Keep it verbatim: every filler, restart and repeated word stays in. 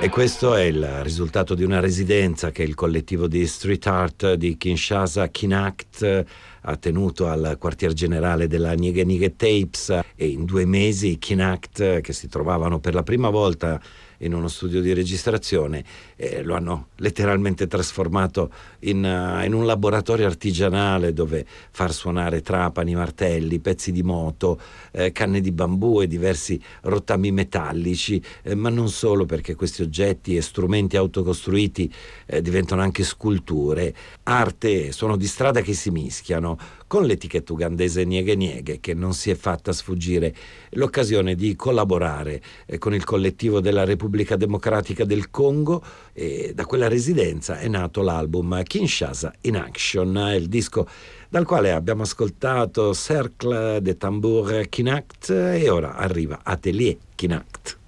E questo è il risultato di una residenza che il collettivo di street art di Kinshasa, Kinact, ha tenuto al quartier generale della Nigue Nigue Tapes, e in due mesi Kinact, che si trovavano per la prima volta in uno studio di registrazione, eh, lo hanno letteralmente trasformato in, uh, in un laboratorio artigianale dove far suonare trapani, martelli, pezzi di moto, eh, canne di bambù e diversi rottami metallici, eh, ma non solo, perché questi oggetti e strumenti autocostruiti eh, diventano anche sculture, arte e suono di strada che si mischiano con l'etichetta ugandese Nigue Nigue, che non si è fatta sfuggire l'occasione di collaborare eh, con il collettivo della Repubblica Democratica del Congo, e da quella residenza è nato l'album Kinshasa in Action, il disco dal quale abbiamo ascoltato Cercle de Tambour Kinact, e ora arriva Atelier Kinact.